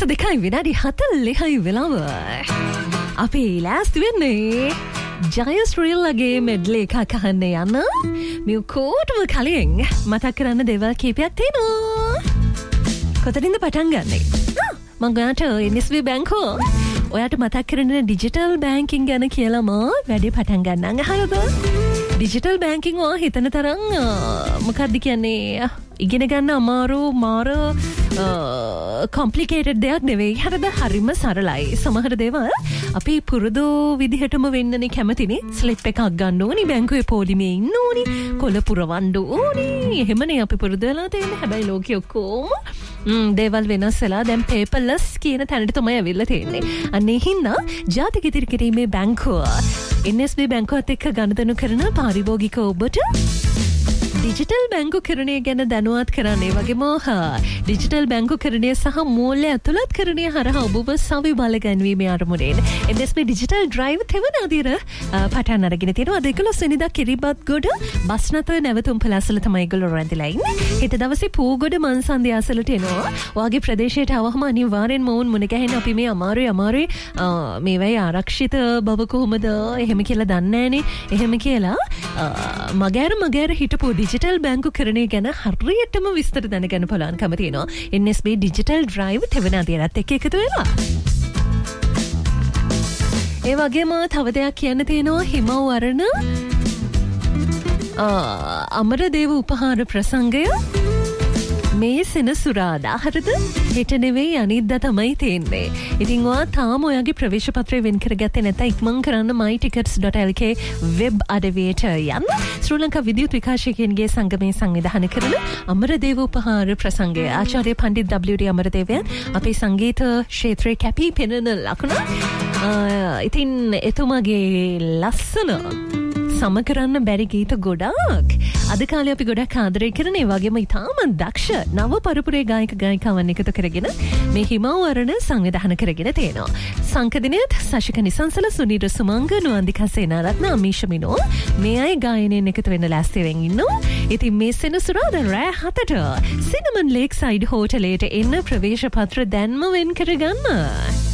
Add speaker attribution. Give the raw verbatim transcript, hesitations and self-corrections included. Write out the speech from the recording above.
Speaker 1: හවස දෙකයි විනාඩි හතළිහයි වෙලාව. අපි ලෑස්ති වෙන්නේ ජයශ්‍රීලගේ මෙඩ්ලේ එකක් අහන්න යන්න. මේ කොටම කලින් මතක් කරන්න දේවල් කීපයක් තියෙනවා. කොතනින්ද පටන් ගන්නේ? මම ගාට එන් එස් බී බැංකුව ඔයාට මතක් කරන ඩිජිටල් බැංකින් ගැන කියලාම වැඩි පටන් ගන්න. හරිද? ඩිජිටල් බැංකින් ඔයා හිතන තරම් මොකක්ද කියන්නේ ඉගෙන ගන්න අමාරු මාර කොම්ප්ලිකේටඩ් දෙයක් නෙවෙයි. හරිද? හරිම සරලයි. සමහර දේවල් අපි පුරුදු විදිහටම වෙන්නනේ කැමතිනේ. ස්ලිප් එකක් ගන්න ඕනි, බැංකුවේ පොලිමේ ඉන්න ඕනි, කොළ පුරවන්න ඕනි. එහෙමනේ අපි පුරුදු වෙලා තියෙන්නේ. හැබැයි ලෝකෙ ඔක්කොම ම් දේවල් වෙනස් වෙලා දැන් පේපර්ලස් කියන තැනට තමයි ඇවිල්ලා තියෙන්නේ. අනේ හින්දා ජාතික ඉදිරි කිරීමේ බැංකුව එන් එස් බී බැංකුවත් එක්ක ගනුදෙනු කරන පාරිභෝගික ඔබට ඩිජිටල් බැංකුකරණය ගැන දැනුවත් කරන්නේ වගේම ඩිජිටල් බැංකුකරණය සහ මූල්‍ය ඇතුළත් කරණය හරහා ඔබව සවි බල ගැන්වීමේ අරමුණෙන් එන් එස් බී ඩිජිටල් ඩ්‍රයිව් තෙවන අදියර පටන් අරගෙන තියෙනවා. අද එකොළොස් වෙනිදා කිරිබත්ගොඩ බස්නත නැවතුම් පළාසල තමයි ඒගොල්ලෝ රැඳිලා ඉන්නේ. හෙට දවසේ පූගොඩ මන්සන්දිය අසලට එනවා. ඔයාගේ ප්‍රදේශයට ආවම අනිවාර්යෙන්ම වුන් මුණ ගැහෙන අපි මේ අමාරුයි අමාරුයි මේ වෙයි ආරක්ෂිත බව කොහොමද එහෙම කියලා දන්නේ නැහනේ. එහෙම කියලා මගෑර මගෑර හිටපු ඩිජිටල් බැංකුකරණය ගැන හරියටම විස්තර දැනගන්න පුළුවන්කම තියෙනවා. එන් එස් බී ඩිජිටල් ඩ්‍රයිව් තෙවන අදියරත් එක්ක එකතු වෙලා. ඒ වගේම තව දෙයක් කියන්න තියෙනවා. හිමවරණ අමරදේව උපහාර ප්‍රසංගය මේ සෙනසුරාදා. හරිද? හෙට නෙවෙයි අනිද්දා තමයි තියෙන්නේ. ඉතින් ඔයා තාම ඔයාගේ ප්‍රවේශ පත්‍රය වෙන් කරගත්තේ නැත්නම් ඉක්මන් කරන්න my tickets dot l k web අඩවියට යන්න. ශ්‍රී ලංකා විද්‍යුත් විකාශකයන්ගේ සංගමයේ සංවිධානය කරන අමරදේව උපහාර ප්‍රසංගය ආචාර්ය පණ්ඩිත් ඩබ්ලිව් ඩී අමරදේවයන් අපේ සංගීත ක්ෂේත්‍රයේ කැපී පෙනෙන ලකුණ. ඉතින් එතුමාගේ ලස්සන සම කරන්න බැරි ගීත ගොඩාක් අද කාලේ අපි ගොඩක් ආදරය කරන ඒ වගේම ඉතාම දක්ෂ නව පරපුරේ ගායක ගායිකාවන් එකතු කරගෙන මේ හිමවරණ සංවිධානය කරගෙන තියෙනවා. සංකදිනයත් සශික නිසංසල සුනීර සුමංග නුවන්දිකා සේනාරත්න අමීෂ මිනෝ මේ අය ගායනයෙන් එකතු වෙන්න ලෑස්තිවෙන් ඉන්නවා. ඉතින් මේ සෙනසුරාදා රෑ හතට සිනමන් ලේක් සයිඩ් හෝටලයට එන්න ප්‍රවේශ පත්‍ර දැන්ම වෙන් කරගන්න.